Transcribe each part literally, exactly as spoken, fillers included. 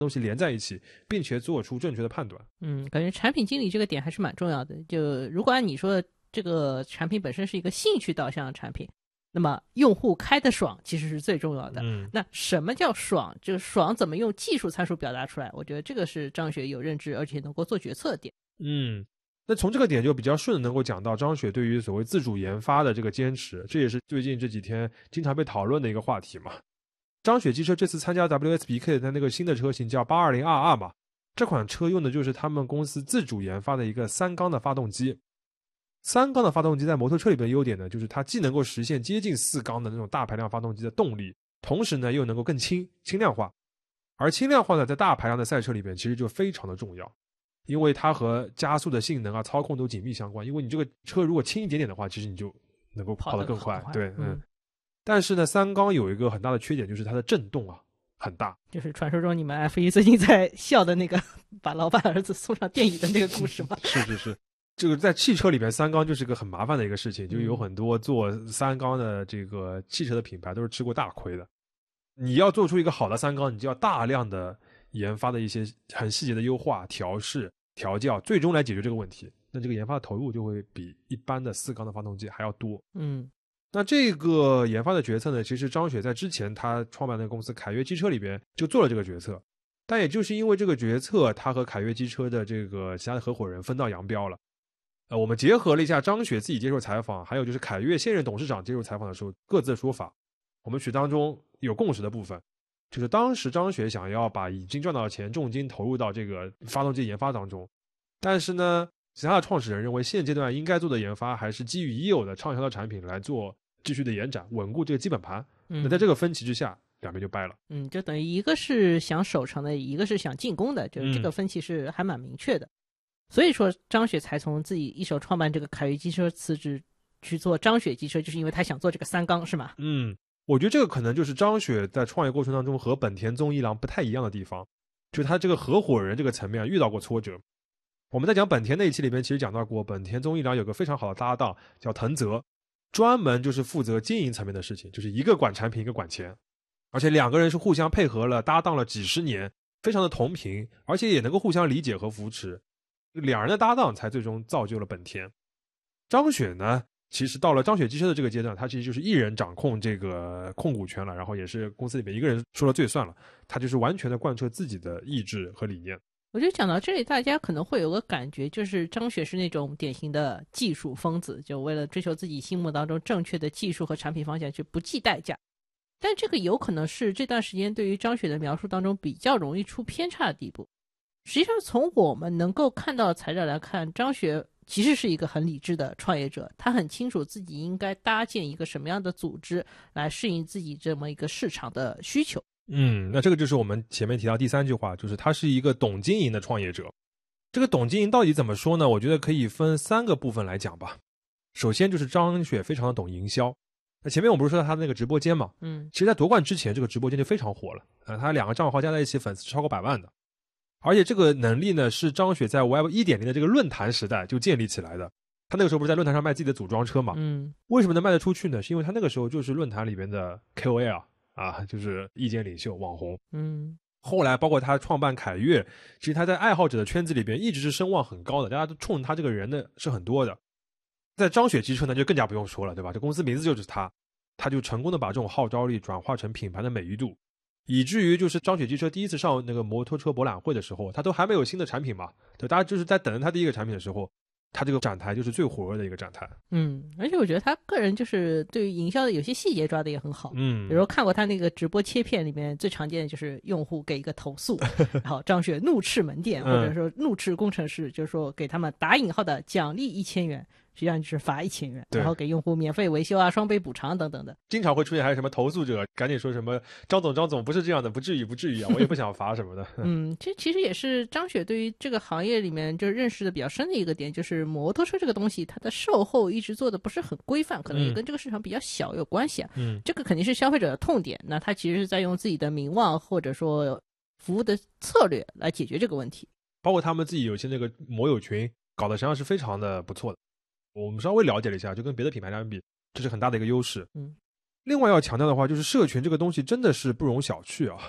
东西连在一起，并且做出正确的判断。 嗯，感觉产品经理这个点还是蛮重要的。就如果按你说的，这个产品本身是一个兴趣导向的产品，那么用户开得爽其实是最重要的。 嗯， 那什么叫爽？就是爽怎么用技术参数表达出来？我觉得这个是张雪有认知而且能够做决策的点。 嗯，那从这个点就比较顺的能够讲到张雪对于所谓自主研发的这个坚持，这也是最近这几天经常被讨论的一个话题嘛。张雪机车这次参加 W S B K 的那个新的车型叫 八二零 R R 嘛，这款车用的就是他们公司自主研发的一个三缸的发动机。三缸的发动机在摩托车里边的优点呢，就是它既能够实现接近四缸的那种大排量发动机的动力，同时呢又能够更轻轻量化。而轻量化呢，在大排量的赛车里边其实就非常的重要，因为它和加速的性能啊、操控都紧密相关。因为你这个车如果轻一点点的话，其实你就能够跑得更快。对，嗯。嗯但是呢，三缸有一个很大的缺点，就是它的震动啊很大。 就是传说中你们 F 一 最近在笑的那个把老板儿子送上电椅的那个故事吗？ 是是是。这个在汽车里边三缸就是个很麻烦的一个事情，就有很多做三缸的这个汽车的品牌都是吃过大亏的。你要做出一个好的三缸，你就要大量的研发的一些很细节的优化、调试、调教，最终来解决这个问题。那这个研发的投入就会比一般的四缸的发动机还要多。 嗯， 那这个研发的决策呢，其实张雪在之前他创办的公司凯越机车里边就做了这个决策，但也就是因为这个决策，他和凯越机车的这个其他的合伙人分道扬镳了。呃，我们结合了一下张雪自己接受采访，还有就是凯越现任董事长接受采访的时候各自的说法，我们取当中有共识的部分，就是当时张雪想要把已经赚到的钱重金投入到这个发动机研发当中，但是呢，其他的创始人认为现阶段应该做的研发还是基于已有的畅销的产品来做继续的延展，稳固这个基本盘。 嗯、 那在这个分歧之下，两边就掰了。 嗯，就等于一个是想守成的，一个是想进攻的，就是这个分歧是还蛮明确的。嗯所以说张雪才从自己一手创办这个凯越机车辞职去做张雪机车，就是因为他想做这个三缸，是吗？ 嗯，我觉得这个可能就是张雪在创业过程当中和本田宗一郎不太一样的地方，就是他这个合伙人这个层面遇到过挫折。我们在讲本田那一期里面其实讲到过，本田宗一郎有个非常好的搭档叫藤泽，专门就是负责经营层面的事情，就是一个管产品一个管钱，而且两个人是互相配合了搭档了几十年，非常的同频，而且也能够互相理解和扶持。两人的搭档才最终造就了本田。张雪呢，其实到了张雪机车的这个阶段，他其实就是一人掌控这个控股权了，然后也是公司里面一个人说了最算了，他就是完全的贯彻自己的意志和理念。 我觉得讲到这里，大家可能会有个感觉，就是张雪是那种典型的技术疯子，就为了追求自己心目当中正确的技术和产品方向去不计代价。但这个有可能是这段时间对于张雪的描述当中比较容易出偏差的地步。实际上从我们能够看到的材料来看，张雪其实是一个很理智的创业者，他很清楚自己应该搭建一个什么样的组织来适应自己这么一个市场的需求。 嗯，那这个就是我们前面提到第三句话，就是他是一个懂经营的创业者。这个懂经营到底怎么说呢？我觉得可以分三个部分来讲吧。首先就是张雪非常的懂营销。那前面我不是说他那个直播间嘛， 嗯， 其实在夺冠之前这个直播间就非常火了，呃，他两个账号加在一起粉丝超过百万的。而且这个能力呢，是张雪在 Web 一点零 的这个论坛时代就建立起来的。他那个时候不是在论坛上卖自己的组装车嘛？嗯，为什么能卖得出去呢？是因为他那个时候就是论坛里边的 K O L 啊，就是意见领袖、网红。嗯，后来包括他创办凯越，其实他在爱好者的圈子里边一直是声望很高的，大家都冲他这个人呢是很多的。在张雪机车呢就更加不用说了，对吧？这公司名字就是他，他就成功的把这种号召力转化成品牌的美誉度。以至于就是张雪机车第一次上那个摩托车博览会的时候，他都还没有新的产品嘛，对，大家就是在等着他第一个产品的时候，他这个展台就是最火热的一个展台。 嗯，而且我觉得他个人就是对于营销的有些细节抓的也很好。嗯，比如说看过他那个直播切片里面最常见的就是用户给一个投诉，然后张雪怒斥门店或者说怒斥工程师，就是说给他们打引号的奖励一千元。实际上就是罚一千元，然后给用户免费维修啊、双倍补偿等等的。 经常会出现还有什么投诉者赶紧说什么张总张总不是这样的，不至于不至于啊，我也不想罚什么的。 嗯，这其实也是张雪对于这个行业里面就认识的比较深的一个点，就是摩托车这个东西它的售后一直做的不是很规范，可能也跟这个市场比较小有关系啊。嗯，这个肯定是消费者的痛点，那他其实是在用自己的名望或者说服务的策略来解决这个问题。 包括他们自己有些那个摩友群搞得实际上是非常的不错的。我们稍微了解了一下，就跟别的品牌相比，这是很大的一个优势。嗯，另外要强调的话，就是社群这个东西真的是不容小觑啊。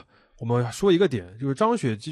我们说一个点，就是张雪